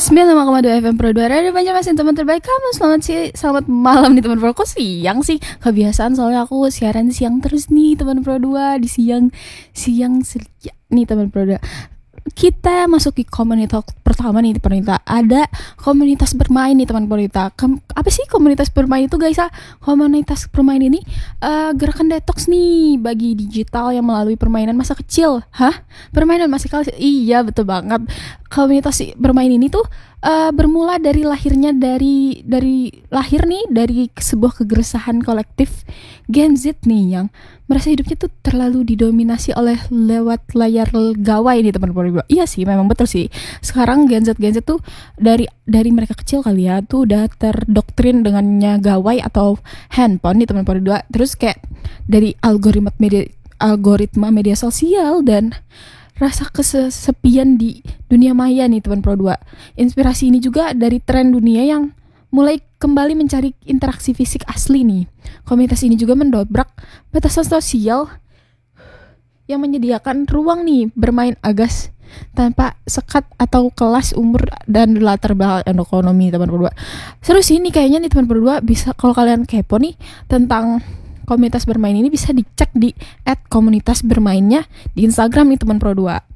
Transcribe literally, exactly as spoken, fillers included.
sembilan puluh lima koma dua F M Pro dua Radio Banjarmasin, teman terbaik kamu. Selamat sih, selamat malam nih teman Pro. Kok siang sih? Kebiasaan soalnya aku siaran siang terus nih teman Pro dua. Di siang siang siang nih teman Pro dua. Kita masuk ke komunitas pertama nih teman kita. Ada komunitas bermain nih teman kita. Kem- apa sih komunitas bermain itu guys? Ah, komunitas bermain ini uh, gerakan detox nih bagi digital yang melalui permainan masa kecil. Hah? Permainan masa kecil? Iya betul banget. Komunitas bermain ini tuh uh, bermula dari lahirnya dari dari lahir nih dari sebuah kegeresahan kolektif Gen Z nih yang merasa hidupnya tuh terlalu didominasi oleh lewat layar gawai nih teman-teman. Iya sih, memang betul sih. Sekarang Gen Z Gen Z tuh dari dari mereka kecil kali ya tuh udah terdoktrin dengannya gawai atau handphone nih teman-teman berdua. Terus kayak dari algoritma media algoritma media sosial dan rasa kesepian di dunia maya nih teman Pro dua. Inspirasi ini juga dari tren dunia yang mulai kembali mencari interaksi fisik asli nih. Komunitas ini juga mendobrak batasan sosial yang menyediakan ruang nih bermain agas tanpa sekat atau kelas umur dan latar belakang ekonomi teman berdua. Seru sih nih kayaknya nih teman berdua, bisa kalau kalian kepo nih tentang komunitas bermain ini bisa dicek di et komunitas bermainnya di Instagram nih teman Pro dua.